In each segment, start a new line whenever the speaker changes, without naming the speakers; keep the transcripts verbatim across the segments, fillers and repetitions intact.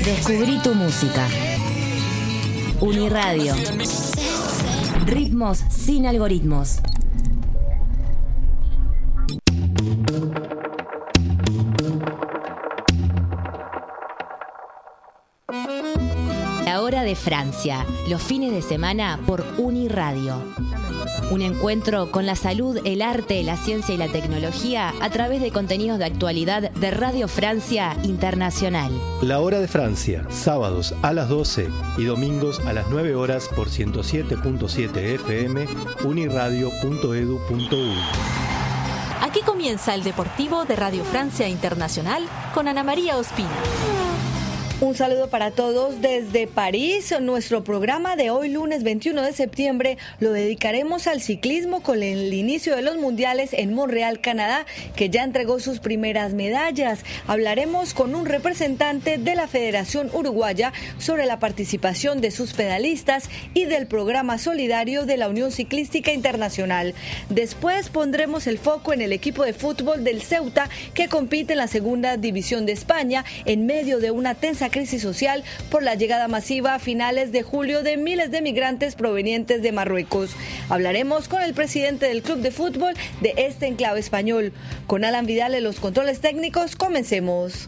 Descubrí tu música. Uniradio. Ritmos sin algoritmos. La hora de Francia, los fines de semana por Uniradio. Un encuentro con la salud, el arte, la ciencia y la tecnología a través de contenidos de actualidad de Radio Francia Internacional.
La hora de Francia, sábados a las doce y domingos a las nueve horas por ciento siete punto siete F M, uniradio punto edu punto u.
Aquí comienza el Deportivo de Radio Francia Internacional con Ana María Ospina.
Un saludo para todos desde París. Nuestro programa de hoy, lunes veintiuno de septiembre, lo dedicaremos al ciclismo con el inicio de los mundiales en Montreal, Canadá, que ya entregó sus primeras medallas. Hablaremos con un representante de la Federación Uruguaya sobre la participación de sus pedalistas y del programa solidario de la Unión Ciclística Internacional. Después pondremos el foco en el equipo de fútbol del Ceuta, que compite en la segunda división de España en medio de una tensa crisis social por la llegada masiva a finales de julio de miles de migrantes provenientes de Marruecos. Hablaremos con el presidente del club de fútbol de este enclave español. Con Alan Vidal en los controles técnicos, comencemos.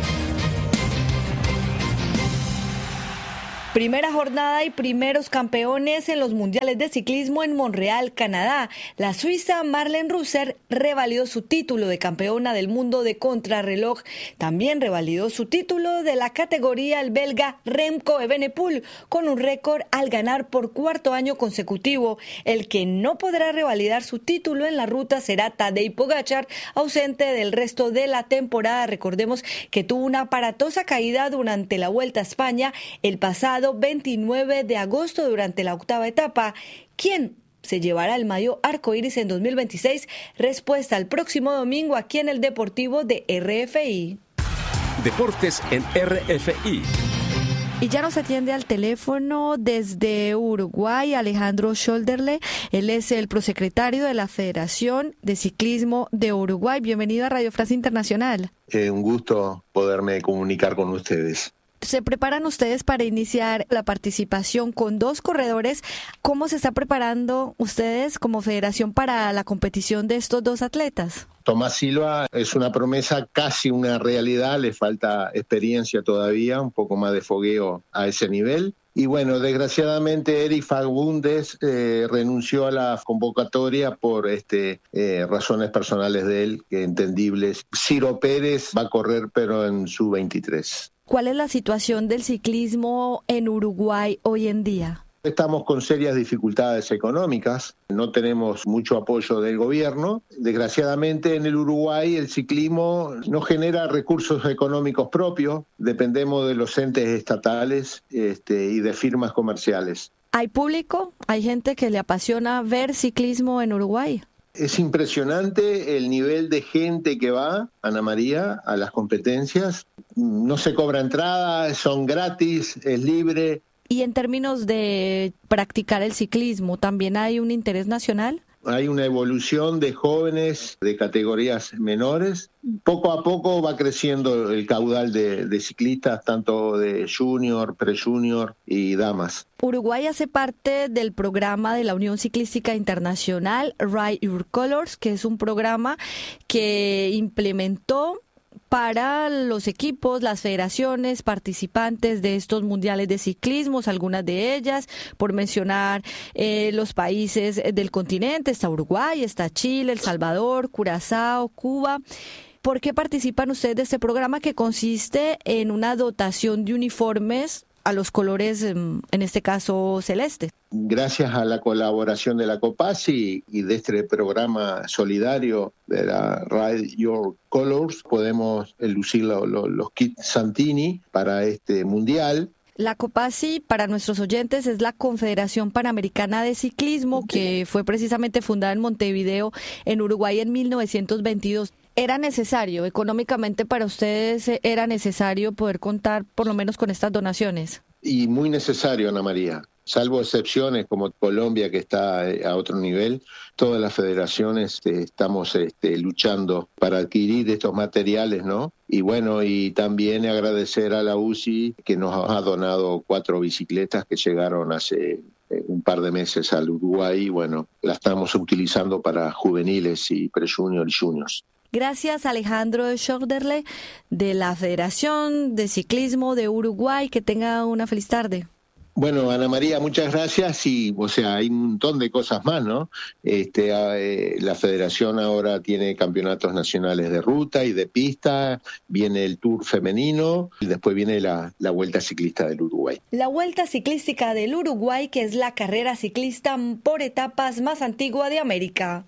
Primera jornada y primeros campeones en los mundiales de ciclismo en Montreal, Canadá. La suiza Marlene Reusser revalidó su título de campeona del mundo de contrarreloj. También revalidó su título de la categoría el belga Remco Evenepoel, con un récord al ganar por cuarto año consecutivo. El que no podrá revalidar su título en la ruta será Tadej Pogačar, ausente del resto de la temporada. Recordemos que tuvo una aparatosa caída durante la Vuelta a España el pasado veintinueve de agosto durante la octava etapa. ¿Quién se llevará el maillot arcoíris en dos mil veintiséis? Respuesta el próximo domingo aquí en el Deportivo de R F I.
Deportes en R F I.
Y ya nos atiende al teléfono desde Uruguay Alejandro Scholderle. Él es el prosecretario de la Federación de Ciclismo de Uruguay. Bienvenido a Radio Francia Internacional.
Eh, un gusto poderme comunicar con ustedes.
¿Se preparan ustedes para iniciar la participación con dos corredores? ¿Cómo se está preparando ustedes como federación para la competición de estos dos atletas?
Tomás Silva es una promesa, casi una realidad, le falta experiencia todavía, un poco más de fogueo a ese nivel. Y bueno, desgraciadamente Eric Fagundes eh, renunció a la convocatoria por este eh, razones personales de él, que entendibles. Ciro Pérez va a correr, pero en su veintitrés.
¿Cuál es la situación del ciclismo en Uruguay hoy en día?
Estamos con serias dificultades económicas, no tenemos mucho apoyo del gobierno. Desgraciadamente en el Uruguay el ciclismo no genera recursos económicos propios, dependemos de los entes estatales este, y de firmas comerciales.
¿Hay público? ¿Hay gente que le apasiona ver ciclismo en Uruguay?
Es impresionante el nivel de gente que va, Ana María, a las competencias. No se cobra entrada, son gratis, es libre.
Y en términos de practicar el ciclismo, ¿también hay un interés nacional?
Hay una evolución de jóvenes de categorías menores. Poco a poco va creciendo el caudal de, de ciclistas, tanto de junior, pre-junior y damas.
Uruguay hace parte del programa de la Unión Ciclística Internacional, Ride Your Colors, que es un programa que implementó para los equipos, las federaciones participantes de estos mundiales de ciclismo, algunas de ellas, por mencionar eh, los países del continente, está Uruguay, está Chile, El Salvador, Curazao, Cuba. ¿Por qué participan ustedes de este programa que consiste en una dotación de uniformes a los colores, en este caso celeste?
Gracias a la colaboración de la COPASI y de este programa solidario de la Ride Your Colors, podemos lucir lo, lo, los kits Santini para este mundial.
La COPASI, para nuestros oyentes, es la Confederación Panamericana de Ciclismo, que fue precisamente fundada en Montevideo, en Uruguay, en mil novecientos veintidós. ¿Era necesario, económicamente para ustedes, era necesario poder contar por lo menos con estas donaciones?
Y muy necesario, Ana María. Salvo excepciones como Colombia, que está a otro nivel, todas las federaciones eh, estamos este, luchando para adquirir estos materiales, ¿no? Y bueno, y también agradecer a la U C I que nos ha donado cuatro bicicletas que llegaron hace un par de meses al Uruguay y bueno, la estamos utilizando para juveniles y pre-junior y juniors.
Gracias, Alejandro Schorderle, de la Federación de Ciclismo de Uruguay. Que tenga una feliz tarde.
Bueno, Ana María, muchas gracias y, o sea, hay un montón de cosas más, ¿no? Este, eh, la federación ahora tiene campeonatos nacionales de ruta y de pista, viene el Tour femenino y después viene la, la Vuelta Ciclista del Uruguay.
La Vuelta Ciclística del Uruguay, que es la carrera ciclista por etapas más antigua de América.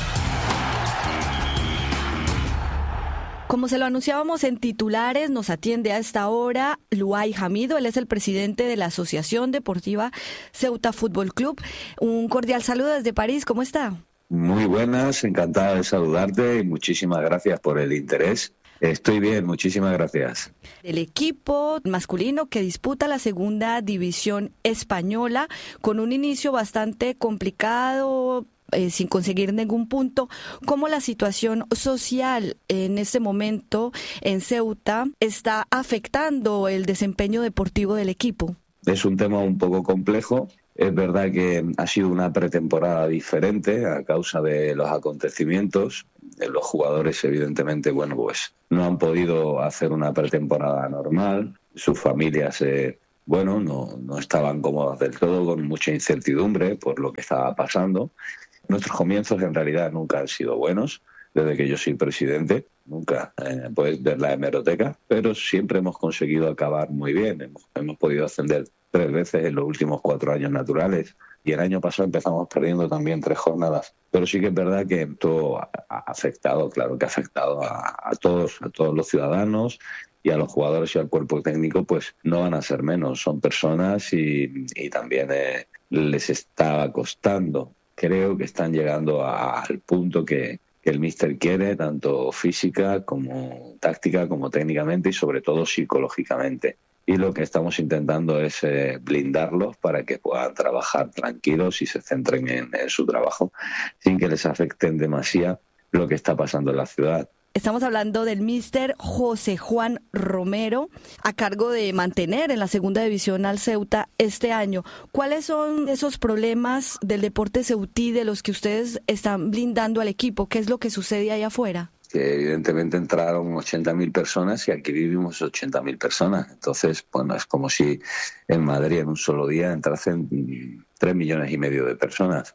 Como se lo anunciábamos en titulares, nos atiende a esta hora Luay Hamido. Él es el presidente de la Asociación Deportiva Ceuta Fútbol Club. Un cordial saludo desde París. ¿Cómo está?
Muy buenas, encantada de saludarte y muchísimas gracias por el interés. Estoy bien, muchísimas gracias.
El equipo masculino que disputa la segunda división española con un inicio bastante complicado, Eh, sin conseguir ningún punto. ¿Cómo la situación social en este momento en Ceuta está afectando el desempeño deportivo del equipo?
Es un tema un poco complejo. Es verdad que ha sido una pretemporada diferente a causa de los acontecimientos. Los jugadores, evidentemente, bueno, pues no han podido hacer una pretemporada normal. Sus familias, eh, bueno, no, no estaban cómodas del todo, con mucha incertidumbre por lo que estaba pasando. Nuestros comienzos en realidad nunca han sido buenos, desde que yo soy presidente, nunca eh, puedes ver la hemeroteca, pero siempre hemos conseguido acabar muy bien, hemos, hemos podido ascender tres veces en los últimos cuatro años naturales y el año pasado empezamos perdiendo también tres jornadas, pero sí que es verdad que esto ha, ha afectado, claro que ha afectado a, a todos, a todos los ciudadanos y a los jugadores y al cuerpo técnico, pues no van a ser menos, son personas y, y también eh, les está costando. Creo que están llegando a, al punto que, que el míster quiere, tanto física como táctica, como técnicamente y sobre todo psicológicamente. Y lo que estamos intentando es eh, blindarlos para que puedan trabajar tranquilos y se centren en, en su trabajo sin que les afecten demasiado lo que está pasando en la ciudad.
Estamos hablando del míster José Juan Romero, a cargo de mantener en la segunda división al Ceuta este año. ¿Cuáles son esos problemas del deporte ceutí de los que ustedes están blindando al equipo? ¿Qué es lo que sucede allá afuera?
Que evidentemente entraron ochenta mil personas y aquí vivimos ochenta mil personas. Entonces, bueno, es como si en Madrid en un solo día entrasen tres millones y medio de personas.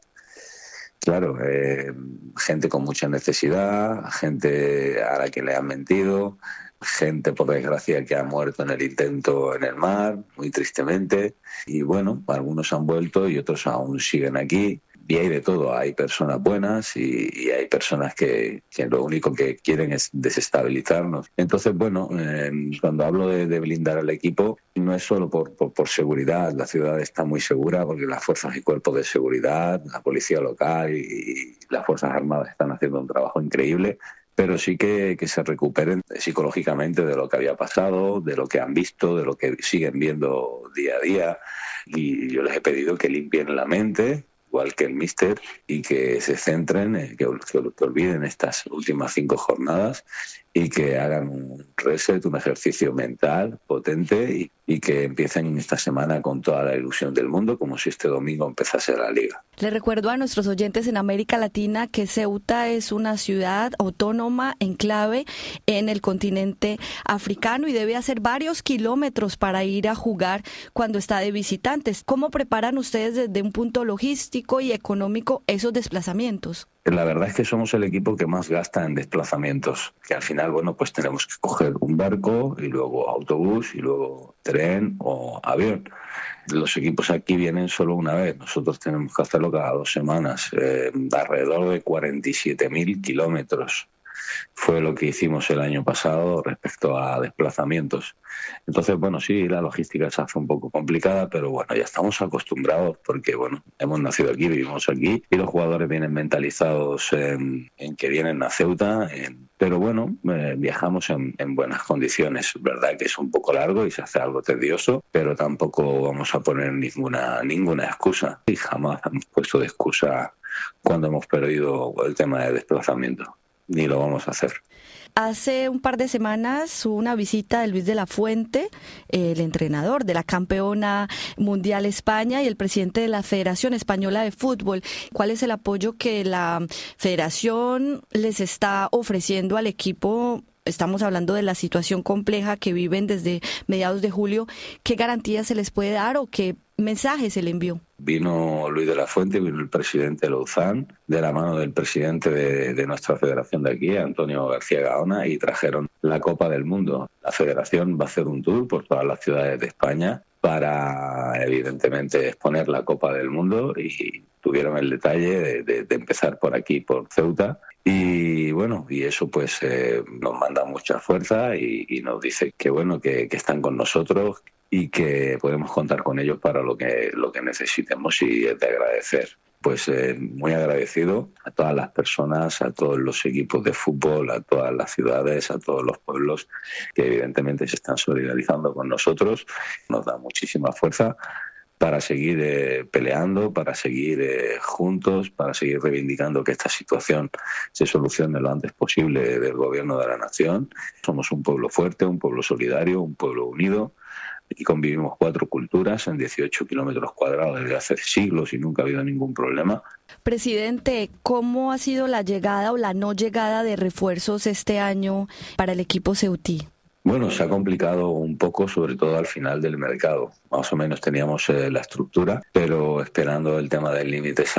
Claro, eh, gente con mucha necesidad, gente a la que le han mentido, gente, por desgracia, que ha muerto en el intento en el mar, muy tristemente. Y bueno, algunos han vuelto y otros aún siguen aquí. Y hay de todo, hay personas buenas y, y hay personas que, que lo único que quieren es desestabilizarnos. Entonces, bueno, eh, cuando hablo de, de blindar al equipo, no es solo por, por, por seguridad, la ciudad está muy segura porque las fuerzas y cuerpos de seguridad, la policía local y, y las fuerzas armadas están haciendo un trabajo increíble, pero sí que, que se recuperen psicológicamente de lo que había pasado, de lo que han visto, de lo que siguen viendo día a día. Y yo les he pedido que limpien la mente, igual que el míster, y que se centren, que, que, que olviden estas últimas cinco jornadas y que hagan un reset, un ejercicio mental potente y, y que empiecen esta semana con toda la ilusión del mundo, como si este domingo empezase la Liga.
Le recuerdo a nuestros oyentes en América Latina que Ceuta es una ciudad autónoma, enclave en el continente africano y debe hacer varios kilómetros para ir a jugar cuando está de visitantes. ¿Cómo preparan ustedes desde un punto logístico y económico esos desplazamientos?
La verdad es que somos el equipo que más gasta en desplazamientos, que al final, bueno, pues tenemos que coger un barco y luego autobús y luego tren o avión. Los equipos aquí vienen solo una vez, nosotros tenemos que hacerlo cada dos semanas, eh, alrededor de cuarenta y siete mil kilómetros. fue lo que hicimos el año pasado respecto a desplazamientos. Entonces, bueno, sí, la logística se hace un poco complicada, pero bueno, ya estamos acostumbrados porque, bueno, hemos nacido aquí, vivimos aquí y los jugadores vienen mentalizados en, en que vienen a Ceuta, en, pero bueno, eh, viajamos en, en buenas condiciones. Es verdad que es un poco largo y se hace algo tedioso, pero tampoco vamos a poner ninguna, ninguna excusa y jamás hemos puesto de excusa cuando hemos perdido el tema de desplazamiento, ni lo vamos a hacer.
Hace un par de semanas hubo una visita de Luis de la Fuente, el entrenador de la campeona mundial España y el presidente de la Federación Española de Fútbol. ¿Cuál es el apoyo que la federación les está ofreciendo al equipo? Estamos hablando de la situación compleja que viven desde mediados de julio. ¿Qué garantías se les puede dar o qué mensaje se le envió?
Vino Luis de la Fuente, vino el presidente Louzán, de la mano del presidente de, de nuestra federación de aquí, Antonio García Gaona, y trajeron la Copa del Mundo. La federación va a hacer un tour por todas las ciudades de España para, evidentemente, exponer la Copa del Mundo y tuvieron el detalle de, de, de empezar por aquí, por Ceuta. Y bueno, y eso pues eh, nos manda mucha fuerza y, y nos dice que bueno, que, que están con nosotros y que podemos contar con ellos para lo que, lo que necesitemos, y es de agradecer. Pues eh, muy agradecido a todas las personas, a todos los equipos de fútbol, a todas las ciudades, a todos los pueblos que evidentemente se están solidarizando con nosotros. Nos da muchísima fuerza para seguir eh, peleando, para seguir eh, juntos, para seguir reivindicando que esta situación se solucione lo antes posible del gobierno de la nación. Somos un pueblo fuerte, un pueblo solidario, un pueblo unido. Aquí convivimos cuatro culturas en dieciocho kilómetros cuadrados desde hace siglos y nunca ha habido ningún problema.
Presidente, ¿cómo ha sido la llegada o la no llegada de refuerzos este año para el equipo ceutí?
Bueno, se ha complicado un poco, sobre todo al final del mercado. Más o menos teníamos eh, la estructura, pero esperando el tema del límite